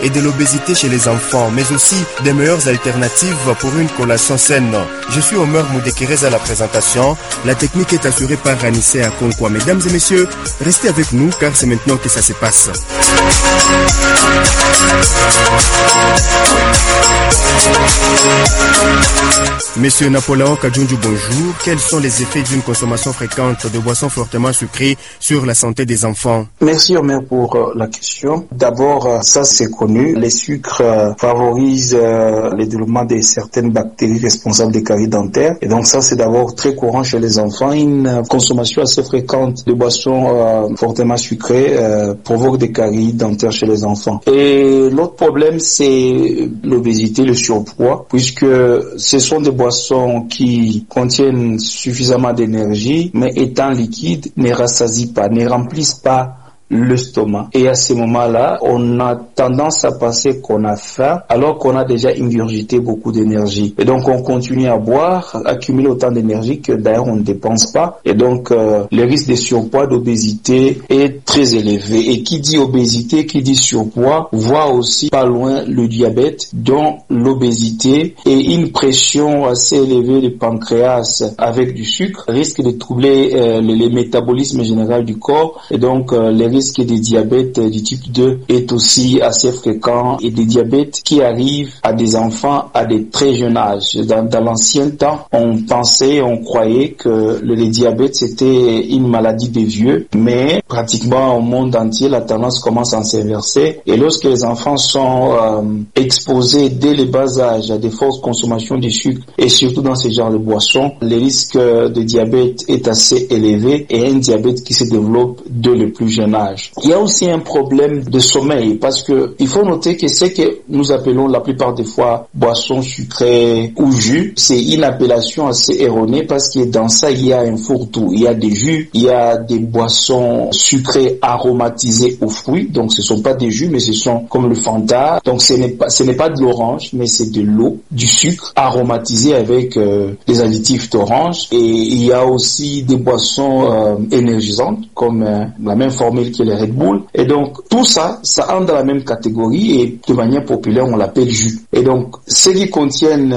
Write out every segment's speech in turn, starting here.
et de l'obésité chez les enfants, mais aussi des meilleures alternatives pour une collation saine. Je suis Omer Moudekerez à la présentation. La technique est assurée par Ranissé Akonkwa. Mesdames et messieurs, restez avec nous car c'est maintenant que ça se passe. Monsieur Napoléon Kadjounju, bonjour. Quels sont les effets d'une consommation fréquente de boissons fortement sucrées sur la santé des enfants? Merci Omer pour la question. D'abord, ça c'est connu. Les sucres favorisent le développement de certaines bactéries responsables des caries dentaires. Et donc ça c'est d'abord très courant chez les enfants. Une consommation assez fréquente de boissons fortement sucrées provoque des caries dentaires chez les enfants. Et l'autre problème c'est l'obésité, le surpoids, puisque ce sont des boissons qui contiennent suffisamment d'énergie, mais étant liquides, ne rassasient pas, ne remplissent pas l'estomac. Et à ces moments-là, on a tendance à penser qu'on a faim alors qu'on a déjà ingurgité beaucoup d'énergie. Et donc on continue à boire, accumuler autant d'énergie que d'ailleurs on ne dépense pas. Et donc le risque de surpoids, d'obésité est très élevé. Et qui dit obésité, qui dit surpoids, voit aussi pas loin le diabète, dont l'obésité et une pression assez élevée du pancréas avec du sucre risque de troubler le métabolisme général du corps. Et donc les risque des diabètes du type 2 est aussi assez fréquent et des diabètes qui arrivent à des enfants à des très jeunes âges. Dans l'ancien temps, on pensait, on croyait que le diabète c'était une maladie des vieux, mais pratiquement au monde entier, la tendance commence à s'inverser et lorsque les enfants sont exposés dès le bas âge à des fortes consommations de sucre et surtout dans ce genre de boissons, le risque de diabète est assez élevé et un diabète qui se développe dès le plus jeune âge. Il y a aussi un problème de sommeil parce que il faut noter que ce que nous appelons la plupart des fois boissons sucrées ou jus, c'est une appellation assez erronée parce que dans ça il y a un fourre-tout. Il y a des jus, il y a des boissons sucrées aromatisées aux fruits, donc ce sont pas des jus mais ce sont comme le Fanta. Donc ce n'est pas de l'orange mais c'est de l'eau, du sucre aromatisé avec des additifs d'orange. Et il y a aussi des boissons énergisantes comme la même formule que les Red Bull. Et donc, tout ça, ça entre dans la même catégorie et de manière populaire, on l'appelle jus. Et donc, ceux qui contiennent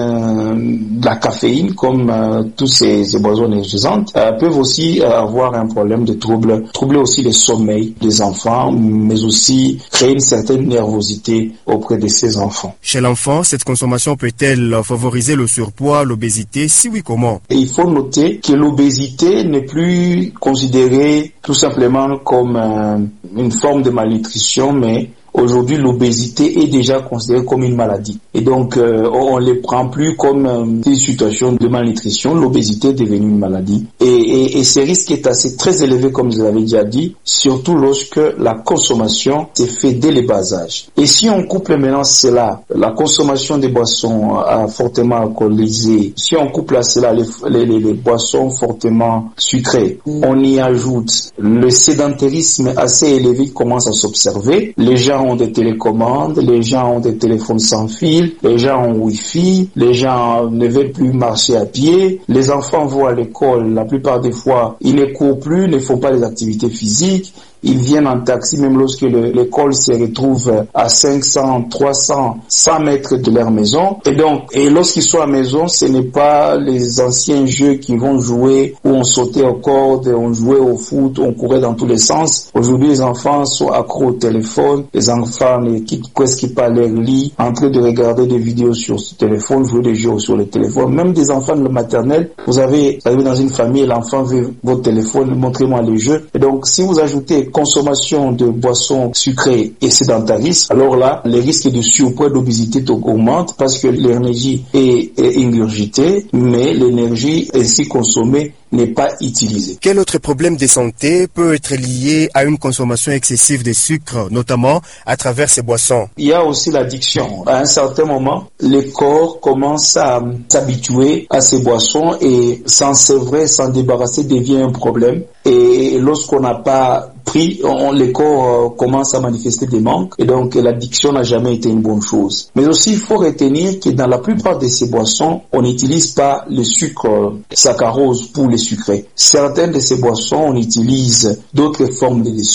de la caféine, comme tous ces boissons énergisantes, peuvent aussi avoir un problème de troubler aussi le sommeil des enfants, mais aussi créer une certaine nervosité auprès de ces enfants. Chez l'enfant, cette consommation peut-elle favoriser le surpoids, l'obésité? Si oui, comment? Et il faut noter que l'obésité n'est plus considérée tout simplement comme une forme de malnutrition, mais aujourd'hui, l'obésité est déjà considérée comme une maladie. Et donc, on ne les prend plus comme des situations de malnutrition. L'obésité est devenue une maladie. Et ce risque est très élevé, comme je l'avais déjà dit, surtout lorsque la consommation s'est faite dès le bas âge. Et si on couple maintenant cela, la consommation des boissons fortement alcoolisées, si on couple à cela les boissons fortement sucrées, on y ajoute le sédentarisme assez élevé qui commence à s'observer. Les gens ont des télécommandes, les gens ont des téléphones sans fil, les gens ont Wi-Fi, les gens ne veulent plus marcher à pied, les enfants vont à l'école, la plupart des fois, ils ne courent plus, ne font pas les activités physiques, ils viennent en taxi même lorsque l'école se retrouve à 500, 300, 100 mètres de leur maison. Et lorsqu'ils sont à la maison, ce n'est pas les anciens jeux qui vont jouer où on sautait aux cordes, on jouait au foot, on courait dans tous les sens. Aujourd'hui, les enfants sont accros au téléphone, les enfants ne quittent presque pas leur lit, en train de regarder des vidéos sur ce téléphone, jouer des jeux sur le téléphone. Même des enfants de la maternelle, vous arrivez dans une famille, l'enfant veut votre téléphone, montrez-moi les jeux. Et donc, si vous ajoutez consommation de boissons sucrées et sédentarisme, alors là, les risques de surpoids et d'obésité augmentent parce que l'énergie est ingurgitée, mais l'énergie ainsi consommée n'est pas utilisée. Quel autre problème de santé peut être lié à une consommation excessive de sucre, notamment à travers ces boissons? Il y a aussi l'addiction. À un certain moment, le corps commence à s'habituer à ces boissons et s'en sévrer, s'en débarrasser devient un problème. Et lorsqu'on n'a pas pris, le corps commence à manifester des manques et donc l'addiction n'a jamais été une bonne chose. Mais aussi, il faut retenir que dans la plupart de ces boissons, on n'utilise pas le sucre saccharose pour les sucrer. Certaines de ces boissons, on utilise d'autres formes de sucre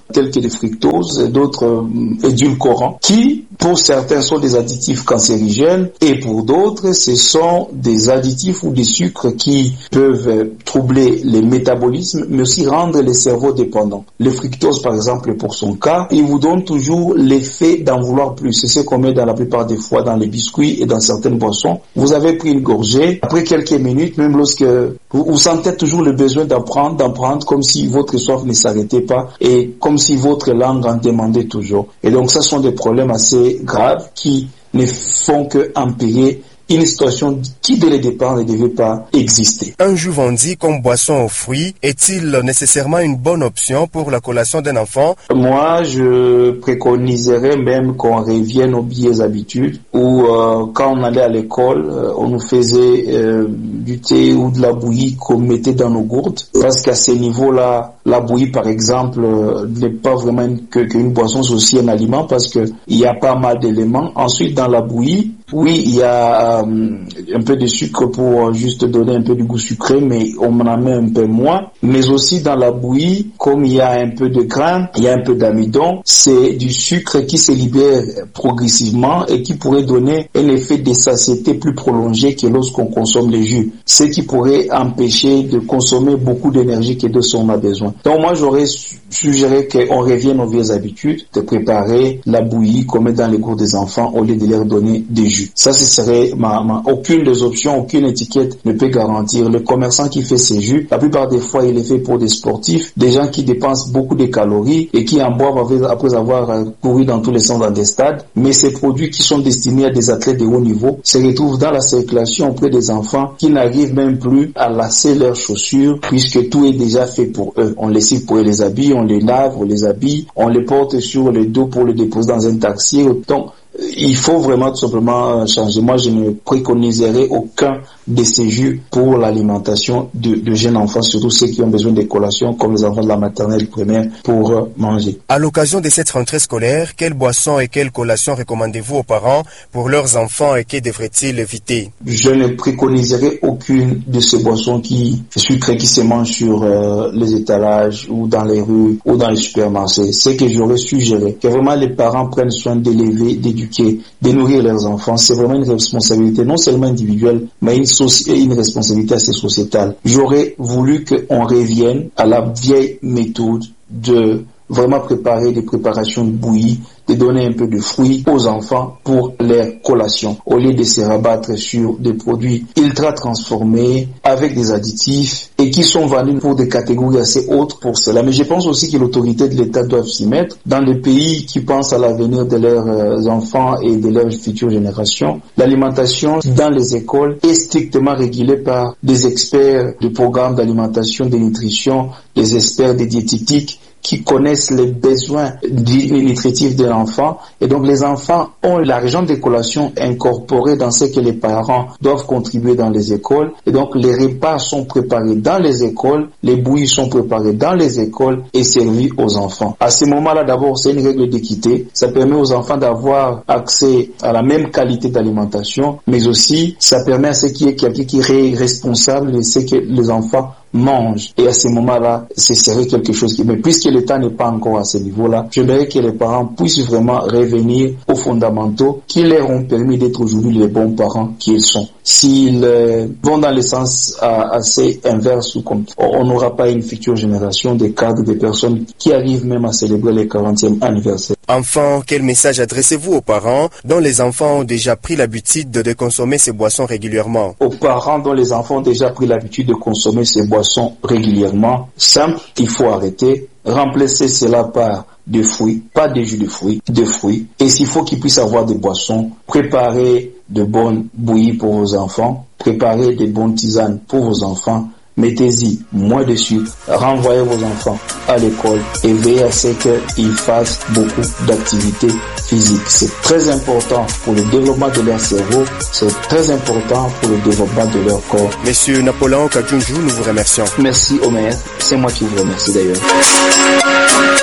tels que les fructose et d'autres édulcorants qui, pour certains, sont des additifs cancérigènes et pour d'autres, ce sont des additifs ou des sucres qui peuvent troubler les métabolismes, mais aussi rendre les cerveaux dépendants. Le fructose, par exemple, pour son cas, il vous donne toujours l'effet d'en vouloir plus. C'est ce qu'on met dans la plupart des fois dans les biscuits et dans certaines boissons. Vous avez pris une gorgée, après quelques minutes, même lorsque vous sentez toujours le besoin d'en prendre comme si votre soif ne s'arrêtait pas et comme si votre langue en demandait toujours. Et donc ça sont des problèmes assez graves qui ne font que empirer une situation qui, dès le départ, ne devait pas exister. Un jus vendu comme boisson aux fruits est-il nécessairement une bonne option pour la collation d'un enfant? Moi, je préconiserais même qu'on revienne aux vieilles habitudes où, quand on allait à l'école, on nous faisait du thé ou de la bouillie qu'on mettait dans nos gourdes. Parce qu'à ce niveau-là, la bouillie, par exemple, n'est pas vraiment qu'une boisson, c'est aussi un aliment parce que il y a pas mal d'éléments. Ensuite, dans la bouillie, oui, il y a un peu de sucre pour juste donner un peu de goût sucré, mais on en met un peu moins. Mais aussi dans la bouillie, comme il y a un peu de grains, il y a un peu d'amidon, c'est du sucre qui se libère progressivement et qui pourrait donner un effet de satiété plus prolongé que lorsqu'on consomme les jus. Ce qui pourrait empêcher de consommer beaucoup d'énergie que de ce on a besoin. Donc moi, j'aurais suggéré qu'on revienne aux vieilles habitudes de préparer la bouillie qu'on met dans les gourdes des enfants au lieu de leur donner des jus. Ça, ce serait aucune des options, aucune étiquette ne peut garantir. Le commerçant qui fait ces jus, la plupart des fois, il est fait pour des sportifs, des gens qui dépensent beaucoup de calories et qui en boivent après avoir couru dans tous les sens dans des stades. Mais ces produits qui sont destinés à des athlètes de haut niveau se retrouvent dans la circulation auprès des enfants qui n'arrivent même plus à lasser leurs chaussures puisque tout est déjà fait pour eux. On les cite pour les habits, on les lave, on les habille, on les porte sur le dos pour les déposer dans un taxi. Donc, il faut vraiment tout simplement changer. Moi, je ne préconiserai aucun de ces jus pour l'alimentation de jeunes enfants, surtout ceux qui ont besoin de collations, comme les enfants de la maternelle primaire, pour manger. À l'occasion de cette rentrée scolaire, quelles boissons et quelles collations recommandez-vous aux parents pour leurs enfants et que devraient-ils éviter? Je ne préconiserai aucune de ces boissons sucrées qui se mangent sur les étalages ou dans les rues ou dans les supermarchés. C'est que j'aurais suggéré que vraiment les parents prennent soin d'élever, d'éduquer, de nourrir leurs enfants. C'est vraiment une responsabilité non seulement individuelle, mais une responsabilité assez sociétale. J'aurais voulu qu'on revienne à la vieille méthode de vraiment préparer des préparations de bouillie, de donner un peu de fruits aux enfants pour leur collation, au lieu de se rabattre sur des produits ultra transformés avec des additifs et qui sont vendus pour des catégories assez hautes pour cela. Mais je pense aussi que l'autorité de l'État doit s'y mettre. Dans les pays qui pensent à l'avenir de leurs enfants et de leurs futures générations, l'alimentation dans les écoles est strictement régulée par des experts du programme d'alimentation, de nutrition, des experts de diététique qui connaissent les besoins nutritifs de l'enfant. Et donc les enfants ont l'argent de collation incorporé dans ce que les parents doivent contribuer dans les écoles. Et donc les repas sont préparés dans les écoles, les bouillies sont préparées dans les écoles et servies aux enfants. À ce moment-là, d'abord, c'est une règle d'équité. Ça permet aux enfants d'avoir accès à la même qualité d'alimentation, mais aussi ça permet à ce qu'il y ait quelqu'un qui est responsable de ce que les enfants mangent. Et à ce moment-là, ce serait quelque chose qui... Mais puisque l'État n'est pas encore à ce niveau-là, j'aimerais que les parents puissent vraiment revenir aux fondamentaux qui leur ont permis d'être aujourd'hui les bons parents qu'ils sont. S'ils vont dans le sens assez inverse, ou comme on n'aura pas une future génération de cadres, de personnes qui arrivent même à célébrer les 40e anniversaire. Enfin, quel message adressez-vous aux parents dont les enfants ont déjà pris l'habitude de consommer ces boissons régulièrement? Aux parents dont les enfants ont déjà pris l'habitude de consommer ces boissons régulièrement, simple, il faut arrêter, remplacer cela par des fruits, pas des jus de fruits, des fruits. Et s'il faut qu'ils puissent avoir des boissons, préparez de bonnes bouillies pour vos enfants, préparez des bonnes tisanes pour vos enfants, mettez-y moins de sucre, renvoyez vos enfants à l'école et veillez à ce qu'ils fassent beaucoup d'activités physiques. C'est très important pour le développement de leur cerveau, c'est très important pour le développement de leur corps. Monsieur Napoléon Kadjounjou, nous vous remercions. Merci Omer, c'est moi qui vous remercie d'ailleurs.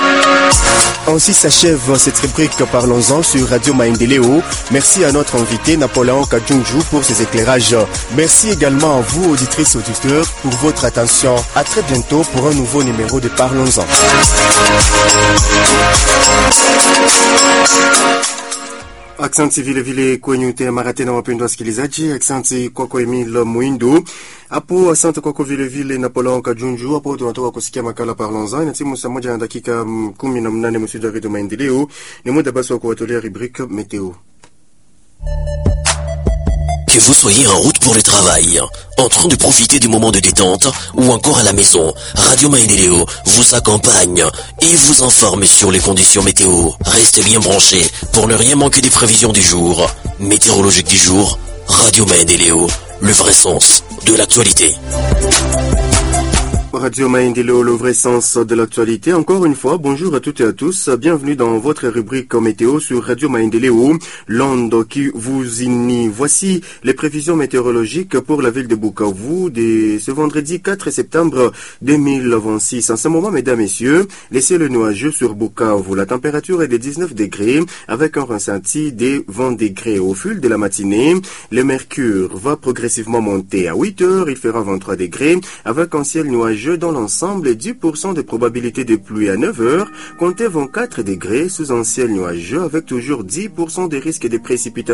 Ainsi s'achève cette rubrique Parlons-en sur Radio Maendeleo. Merci à notre invité Napoléon Kadjunju pour ses éclairages. Merci également à vous, auditrices et auditeurs, pour votre attention. À très bientôt pour un nouveau numéro de Parlons-en. Aksanti vile vile kwenye mara tena wapendwa wasikilizaji. Aksanti kwako Emile Muindu. Hapo asante kwako vile vile Napoleon Kadjunju. Hapo tunatoka kusikia makala Parlons-en. Inatimu saa 1 na dakika 18 msudi wa Radio Maendeleo. Ni muda basi wa kuwatolea rubrique météo. Que vous soyez en route pour le travail, en train de profiter du moment de détente ou encore à la maison, Radio Maendeleo vous accompagne et vous informe sur les conditions météo. Restez bien branchés pour ne rien manquer des prévisions du jour. Météorologique du jour, Radio Maendeleo, le vrai sens de l'actualité. Radio Maendeleo, le vrai sens de l'actualité. Encore une fois, bonjour à toutes et à tous. Bienvenue dans votre rubrique météo sur Radio Maendeleo, l'onde qui vous unit. Voici les prévisions météorologiques pour la ville de Bukavu de ce vendredi 4 septembre 2026. En ce moment, mesdames, messieurs, les ciels nuageux sur Bukavu. La température est de 19 degrés avec un ressenti de 20 degrés. Au fil de la matinée, le mercure va progressivement monter. À 8 heures, il fera 23 degrés avec un ciel nuageux dans l'ensemble et 10% de probabilité de pluie. À 9 heures, comptez 24 degrés sous un ciel nuageux avec toujours 10% de risque de précipitations.